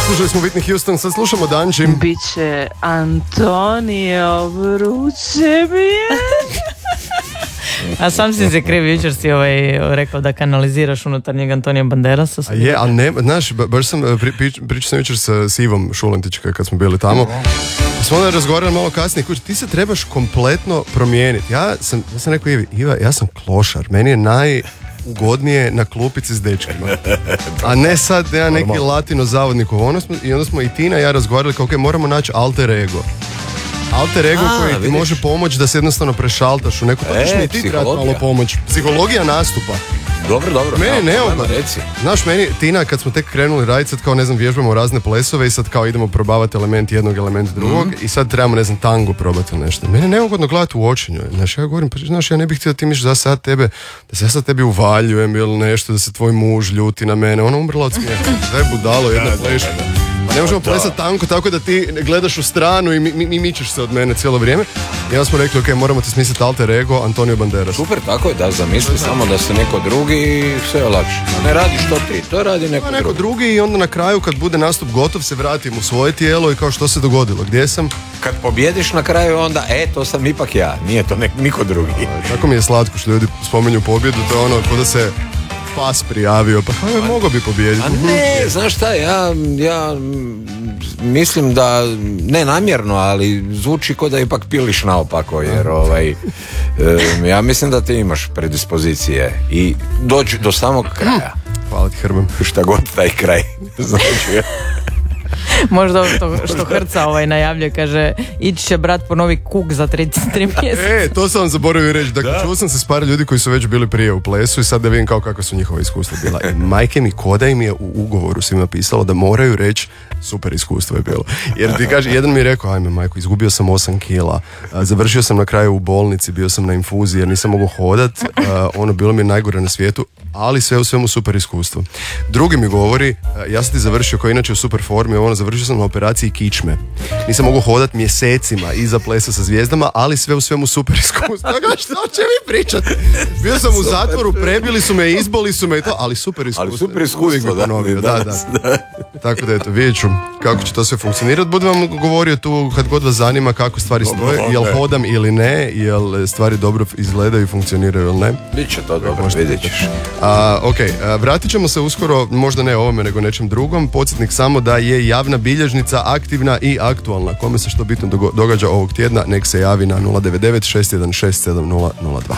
Slušali smo Whitney Houston, sad slušamo Danči. Biće Antonio vruće mi je. A sam si se kriv, jučer si rekao da kanaliziraš unutarnjeg Antonija Banderasa. A je, ali ne, znaš, baš sam pričao sam jučer sa Ivom Šulentićem kad smo bili tamo. Smo onda razgovarali malo kasnije, kući, ti se trebaš kompletno promijeniti. Ja sam rekao Iva, ja sam klošar, meni je najugodnije na klupici s dečkima. A ne sad ja neki latino zavodnikov. I onda smo i Tina i ja razgovarali kao, moramo naći alter ego. Alter ego koji ti može pomoći da se jednostavno prešaltaš u neku, pa ćeš mi ti trebati malo pomoć. Psihologija nastupa. Dobro. Meni neogodno. Znaš, meni, Tina, kad smo tek krenuli raditi, sad kao, vježbamo razne plesove i sad kao idemo probavati element jednog, element drugog i sad trebamo, tango probati ili nešto. Meni je neugodno gledati u oči njoj. Znaš, ja govorim, ja ne bih htio da ti misliš da se ja sad tebi uvaljujem ili nešto, da se tvoj muž ljuti na mene. Ona umrla od smijeha. Daj budalo, jedna pleša. Ne možemo plesati tanko tako da ti gledaš u stranu i mičeš se od mene cijelo vrijeme. I onda smo rekli, moramo ti smisliti alter ego Antonio Banderas. Super, tako je, da zamisli samo da se neko drugi i sve je lakše. Ne radiš to ti, to radi neko drugi. I onda na kraju kad bude nastup gotov se vratim u svoje tijelo i kao što se dogodilo, gdje sam. Kad pobjediš na kraju onda, to sam ipak ja, nije to niko drugi. Tako mi je slatko što ljudi spomenju pobjedu, to je ono ko da se pas prijavio, pa mogao bi pobijediti. A ne, znaš šta, ja mislim da, ne namjerno, ali zvuči ko da ipak piliš naopako, jer ja mislim da ti imaš predispozicije i doći do samog kraja. Hvala ti, Hrban. Šta god taj kraj znači. Možda što Hrca najavljuje, kaže, ići će brat po novi kuk za 3 mjeseca. To sam vam zaboravio reći. Dakle, čuo sam se s par ljudi koji su već bili prije u plesu i sad da vidim kako su njihova iskustva bila. Majke mi, koda im je u ugovoru svima pisalo da moraju reći super iskustvo je bilo. Jer ti kaže, jedan mi je rekao, ajme majko, izgubio sam 8 kila, završio sam na kraju u bolnici, bio sam na infuziji jer nisam mogao hodat, bilo mi je najgore na svijetu, ali sve u svemu super iskustvo. Drugi mi govori, ja sam ti završio, koji inače u super formi, završio sam na operaciji kičme. Nisam mogao hodat mjesecima iza plesa sa zvijezdama, ali sve u svemu super iskustvo. Što će vi pričati? Bio sam u zatvoru, prebili su me, izboli su me i to, ali super iskustvo. Ali super iskustvo, da. Tako da eto, vidjet ću kako će to sve funkcionirati. Budem vam govorio tu kad god vas zanima kako stvari stoje, jel hodam ili ne, jel stvari dobro izgledaju i funkcioniraju ili ne. Biće to dobro, vidjet ćeš. Vratit ćemo se uskoro, možda ne ovome nego nečem drugom. Podsjetnik samo da je javna bilježnica aktivna i aktualna. Kome se što bitno događa ovog tjedna, nek se javi na 099 616 7002.